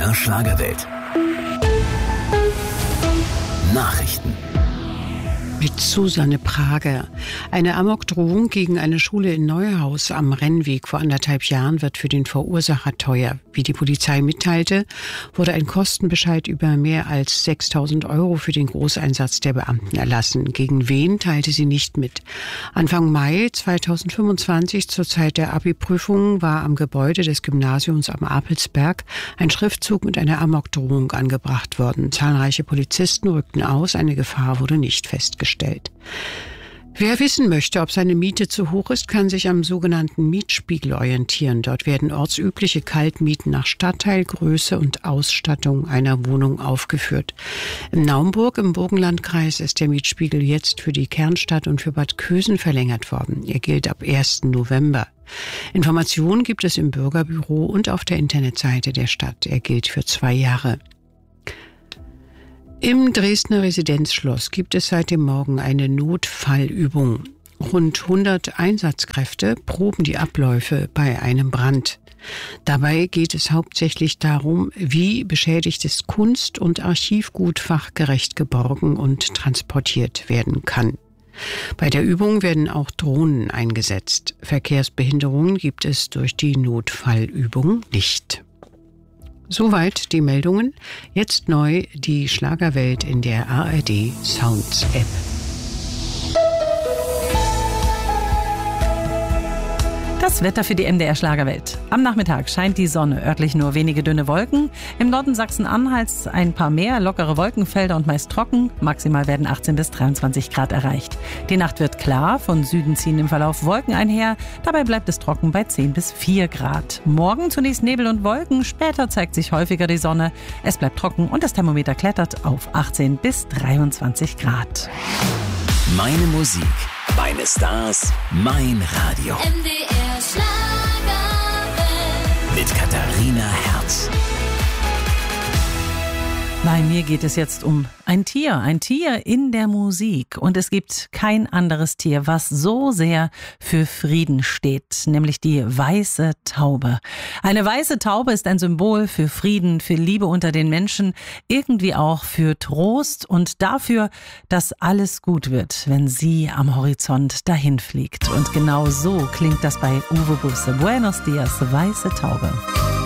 MDR Schlagerwelt. Nachrichten. Mit Susanne Prager. Eine Amokdrohung gegen eine Schule in Neuhaus am Rennweg vor 1,5 Jahren wird für den Verursacher teuer. Wie die Polizei mitteilte, wurde ein Kostenbescheid über mehr als 6.000 € für den Großeinsatz der Beamten erlassen. Gegen wen teilte sie nicht mit. Anfang Mai 2025, zur Zeit der Abi-Prüfungen, war am Gebäude des Gymnasiums am Apelsberg ein Schriftzug mit einer Amokdrohung angebracht worden. Zahlreiche Polizisten rückten aus, eine Gefahr wurde nicht festgestellt. Wer wissen möchte, ob seine Miete zu hoch ist, kann sich am sogenannten Mietspiegel orientieren. Dort werden ortsübliche Kaltmieten nach Stadtteil, Größe und Ausstattung einer Wohnung aufgeführt. In Naumburg im Burgenlandkreis ist der Mietspiegel jetzt für die Kernstadt und für Bad Kösen verlängert worden. Er gilt ab 1. November. Informationen gibt es im Bürgerbüro und auf der Internetseite der Stadt. Er gilt für 2 Jahre. Im Dresdner Residenzschloss gibt es seit dem Morgen eine Notfallübung. Rund 100 Einsatzkräfte proben die Abläufe bei einem Brand. Dabei geht es hauptsächlich darum, wie beschädigtes Kunst- und Archivgut fachgerecht geborgen und transportiert werden kann. Bei der Übung werden auch Drohnen eingesetzt. Verkehrsbehinderungen gibt es durch die Notfallübung nicht. Soweit die Meldungen. Jetzt neu die Schlagerwelt in der ARD Sounds App. Das Wetter für die MDR Schlagerwelt. Am Nachmittag scheint die Sonne, örtlich nur wenige dünne Wolken. Im Norden Sachsen-Anhalts ein paar mehr lockere Wolkenfelder und meist trocken. Maximal werden 18 bis 23 Grad erreicht. Die Nacht wird klar, von Süden ziehen im Verlauf Wolken einher. Dabei bleibt es trocken bei 10 bis 4 Grad. Morgen zunächst Nebel und Wolken, später zeigt sich häufiger die Sonne. Es bleibt trocken und das Thermometer klettert auf 18 bis 23 Grad. Meine Musik, meine Stars, mein Radio. MDR Schlagerwelt. Mit Katharina Herz. Bei mir geht es jetzt um ein Tier in der Musik. Und es gibt kein anderes Tier, was so sehr für Frieden steht, nämlich die weiße Taube. Eine weiße Taube ist ein Symbol für Frieden, für Liebe unter den Menschen, irgendwie auch für Trost und dafür, dass alles gut wird, wenn sie am Horizont dahin fliegt. Und genau so klingt das bei Uwe Busse. Buenos Dias, weiße Taube.